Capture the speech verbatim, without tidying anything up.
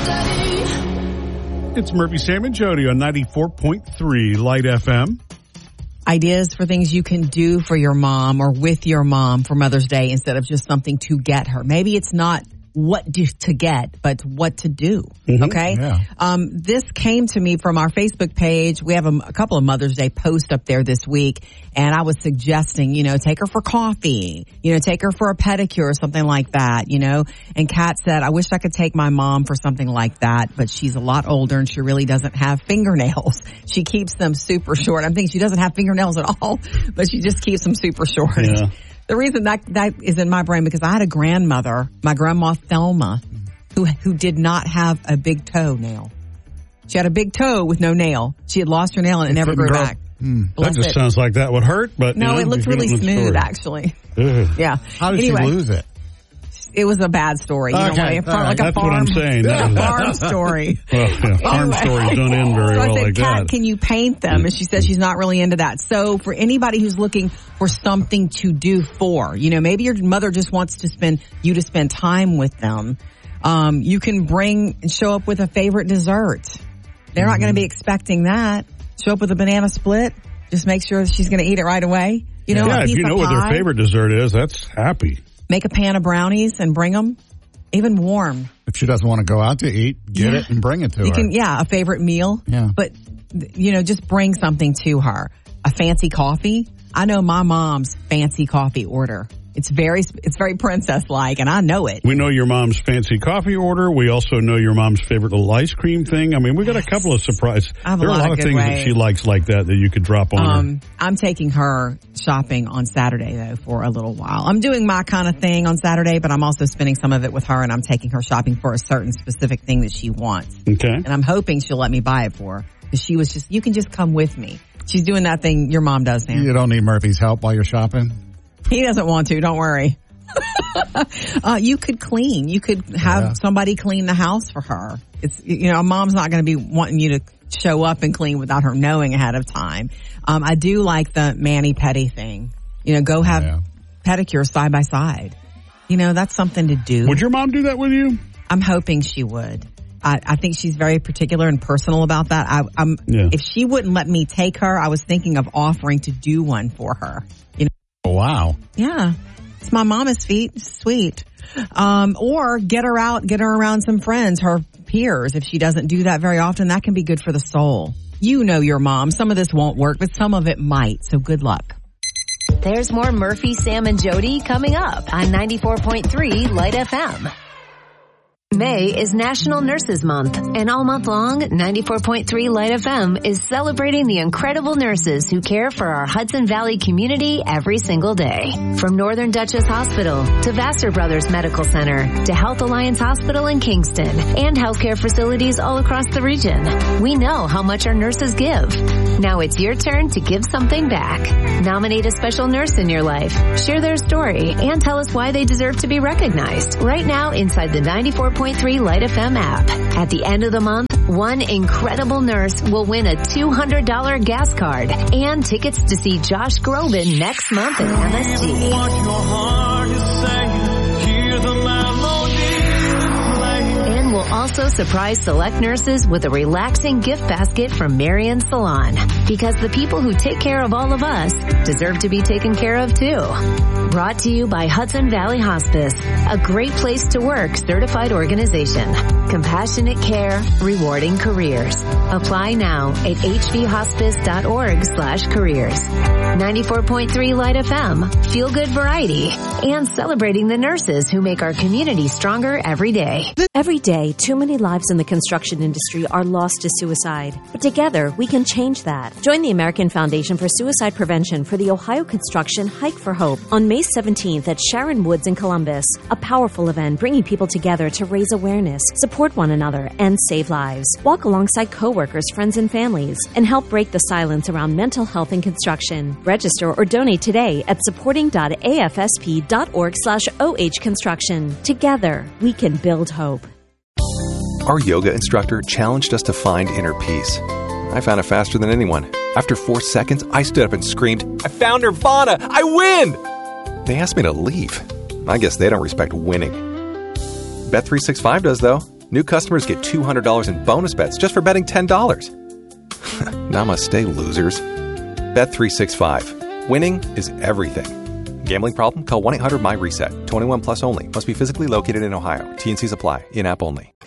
It's Murphy, Sam, and Jody on ninety-four point three Light F M. Ideas for things you can do for your mom or with your mom for Mother's Day instead of just something to get her. Maybe it's not what do, to get, but what to do. Mm-hmm. Okay. Yeah. Um, this came to me from our Facebook page. We have a, a couple of Mother's Day posts up there this week, and I was suggesting, you know, take her for coffee, you know, take her for a pedicure or something like that, you know. And Kat said, I wish I could take my mom for something like that, but she's a lot older and she really doesn't have fingernails. She keeps them super short. I'm thinking she doesn't have fingernails at all, but she just keeps them super short. Yeah. The reason that that is in my brain, because I had a grandmother, my grandma Thelma, who who did not have a big toe nail. She had a big toe with no nail. She had lost her nail and it never grew grow. back. Mm. That Bless just it. sounds like that would hurt, but No, you know, it looked you really don't know the smooth, story. actually. Ugh. Yeah. How did anyway, she lose it? It was a bad story. You Okay, know, like a, all right. like a That's farm, what I'm saying. a farm story. Well, yeah, farm Anyway. stories don't end very So I well said, like Kat, that. can you paint them? And she said she's not really into that. So for anybody who's looking for something to do for, you know, maybe your mother just wants to spend, you to spend time with them. Um, you can bring and show up with a favorite dessert. They're mm-hmm. not going to be expecting that. Show up with a banana split. Just make sure she's going to eat it right away. You know, yeah, a if piece you know of what pie. their favorite dessert is, that's happy. Make a pan of brownies and bring them. Even warm. If she doesn't want to go out to eat, get Yeah. it and bring it to You her. can, yeah, a favorite meal. Yeah. But, you know, just bring something to her. A fancy coffee. I know my mom's fancy coffee order. It's very, it's very princess-like, and I know it. We know your mom's fancy coffee order. We also know your mom's favorite little ice cream thing. I mean, we got a couple of surprises. I have a there are lot a lot of of good things ways. that she likes like that that you could drop on her. Um, I'm taking her shopping on Saturday, though, for a little while. I'm doing my kind of thing on Saturday, but I'm also spending some of it with her, and I'm taking her shopping for a certain specific thing that she wants. Okay. And I'm hoping she'll let me buy it for her. Because she was just, you can just come with me. She's doing that thing your mom does, Sam. You don't need Murphy's help while you're shopping? He doesn't want to, don't worry. uh, you could clean. You could have Yeah. somebody clean the house for her. It's, you know, mom's not going to be wanting you to show up and clean without her knowing ahead of time. Um, I do like the mani-pedi thing. You know, go have Yeah. pedicures side by side. You know, that's something to do. Would your mom do that with you? I'm hoping she would. I, I think she's very particular and personal about that. I, I'm, Yeah. If she wouldn't let me take her, I was thinking of offering to do one for her. You know, Oh, wow. yeah, it's my mama's feet. It's sweet. Um, or get her out, get her around some friends, her peers. If she doesn't do that very often, that can be good for the soul. You know your mom. Some of this won't work, but some of it might. So good luck. There's more Murphy, Sam, and Jody coming up on ninety-four point three Light F M. May is National Nurses Month, and all month long, ninety-four point three Light F M is celebrating the incredible nurses who care for our Hudson Valley community every single day. From Northern Dutchess Hospital to Vassar Brothers Medical Center to Health Alliance Hospital in Kingston and healthcare facilities all across the region. We know how much our nurses give. Now it's your turn to give something back. Nominate a special nurse in your life, share their story, and tell us why they deserve to be recognized right now inside the ninety-four point three Light F M app. At the end of the month, one incredible nurse will win a two hundred dollars gas card and tickets to see Josh Groban next month at M S G. And we'll also surprise select nurses with a relaxing gift basket from Marion Salon. Because the people who take care of all of us deserve to be taken care of too. Brought to you by Hudson Valley Hospice, a great place to work certified organization. Compassionate care, rewarding careers. Apply now at hvhospice.org slash careers. ninety-four point three Light F M, feel good variety, and celebrating the nurses who make our community stronger every day. Every day, too many lives in the construction industry are lost to suicide. But together, we can change that. Join the American Foundation for Suicide Prevention for the Ohio Construction Hike for Hope on May seventeenth at Sharon Woods in Columbus. A powerful event bringing people together to raise awareness, support one another, and save lives. Walk alongside coworkers, friends, and families, and help break the silence around mental health in construction. Register or donate today at supporting.afsp.org slash OH construction. Together, we can build hope. Our yoga instructor challenged us to find inner peace. I found it faster than anyone. After four seconds, I stood up and screamed, "I found Nirvana! I win!" They asked me to leave. I guess they don't respect winning. Bet three sixty-five does, though. New customers get two hundred dollars in bonus bets just for betting ten dollars. Namaste, losers. Bet three sixty-five. Winning is everything. Gambling problem? Call one eight hundred M Y RESET. twenty-one plus only. Must be physically located in Ohio. T N Cs apply. In-app only.